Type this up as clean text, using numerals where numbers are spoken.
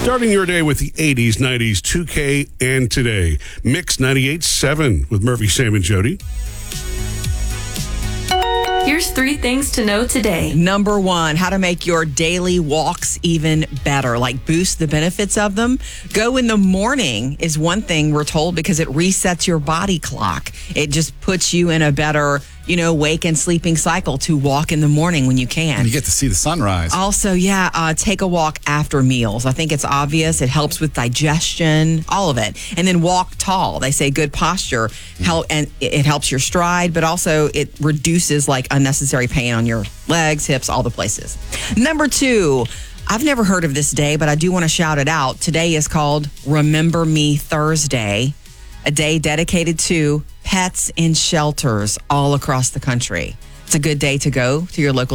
Starting your day with the 80s, 90s, 2K, and today. Mix 98.7 with Murphy, Sam, and Jody. Here's 3 things to know today. Number 1, how to make your daily walks even better, like boost the benefits of them. Go in the morning is one thing we're told because it resets your body clock. It just puts you in a better, wake and sleeping cycle to walk in the morning when you can. And you get to see the sunrise. Also, take a walk after meals. I think it's obvious. It helps with digestion, all of it. And then walk tall. They say good posture, and it helps your stride, but also it reduces unnecessary pain on your legs, hips, all the places. Number 2, I've never heard of this day, but I do want to shout it out. Today is called Remember Me Thursday, a day dedicated to pets in shelters all across the country. It's a good day to go to your local